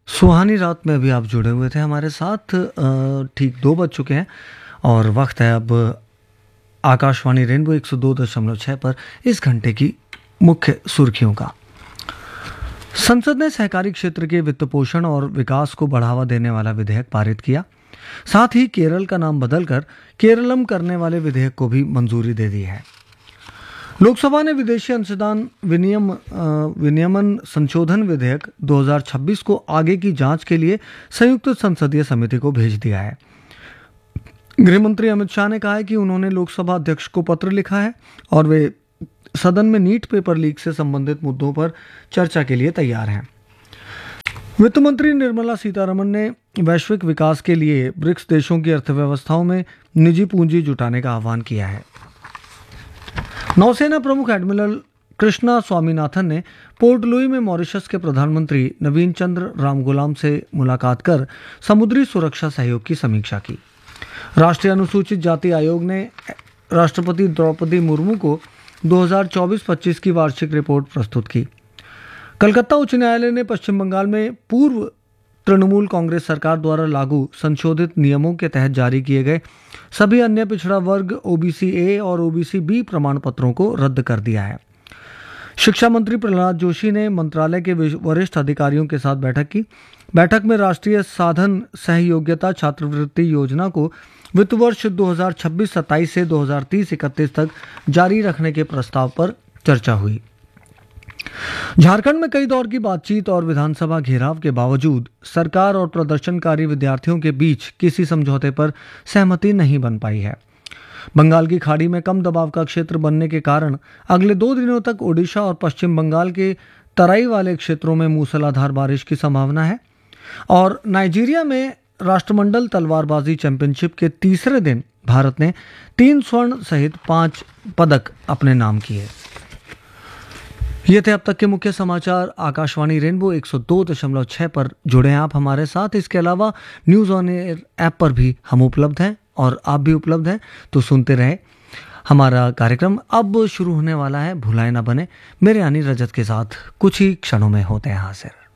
सुहानी रात में अभी आप जुड़े हुए थे हमारे साथ। ठीक 2 बज चुके हैं और वक्त है अब आकाशवाणी रेनबो 102.6 पर इस घंटे की मुख्य सुर्खियों का। संसद ने सहकारी क्षेत्र के वित्त पोषण और विकास को बढ़ावा देने वाला विधेयक पारित किया। साथ ही केरल का नाम बदलकर केरलम करने वाले विधेयक को भी मंजूरी दे दी है। लोकसभा ने विदेशी अंशदान विनियमन संशोधन विधेयक 2026 को आगे की जांच के लिए संयुक्त संसदीय समिति को भेज दिया है। गृह मंत्री अमित शाह ने कहा है कि उन्होंने लोकसभा अध्यक्ष को पत्र लिखा है और वे सदन में नीट पेपर लीक से संबंधित मुद्दों पर चर्चा के लिए तैयार हैं। वित्त मंत्री निर्मला सीतारमण ने वैश्विक विकास के लिए ब्रिक्स देशों की अर्थव्यवस्थाओं में निजी पूंजी जुटाने का आह्वान किया है। नौसेना प्रमुख एडमिरल कृष्णा स्वामीनाथन ने पोर्ट लुई में मॉरिशस के प्रधानमंत्री नवीन चंद्र रामगुलाम से मुलाकात कर समुद्री सुरक्षा सहयोग की समीक्षा की। राष्ट्रीय अनुसूचित जाति आयोग ने राष्ट्रपति द्रौपदी मुर्मू को 2024-25 की वार्षिक रिपोर्ट प्रस्तुत की। कलकत्ता उच्च न्यायालय ने पश्चिम बंगाल में पूर्व तृणमूल कांग्रेस सरकार द्वारा लागू संशोधित नियमों के तहत जारी किए गए सभी अन्य पिछड़ा वर्ग ओबीसी ए और ओबीसी बी प्रमाण पत्रों को रद्द कर दिया है। शिक्षा मंत्री प्रहलाद जोशी ने मंत्रालय के वरिष्ठ अधिकारियों के साथ बैठक की। बैठक में राष्ट्रीय साधन सहयोग्यता छात्रवृत्ति योजना को वित्त वर्ष 2026-27 से 2030-31 तक जारी रखने के प्रस्ताव पर चर्चा हुई। झारखंड में कई दौर की बातचीत और विधानसभा घेराव के बावजूद सरकार और प्रदर्शनकारी विद्यार्थियों के बीच किसी समझौते पर सहमति नहीं बन पाई है। बंगाल की खाड़ी में कम दबाव का क्षेत्र बनने के कारण अगले 2 दिनों तक ओडिशा और पश्चिम बंगाल के तराई वाले क्षेत्रों में मूसलाधार बारिश की संभावना है। और नाइजीरिया में राष्ट्रमंडल तलवारबाजी चैंपियनशिप के तीसरे दिन भारत ने 3 स्वर्ण सहित 5 पदक अपने नाम किए। ये थे अब तक के मुख्य समाचार। आकाशवाणी रेनबो 102.6 पर जुड़े हैं आप हमारे साथ। इसके अलावा न्यूज़ ऑन एयर ऐप पर भी हम उपलब्ध हैं और आप भी उपलब्ध हैं, तो सुनते रहे। हमारा कार्यक्रम अब शुरू होने वाला है, भुलाए ना बने, मेरे यानी रजत के साथ कुछ ही क्षणों में होते हैं हाजिर।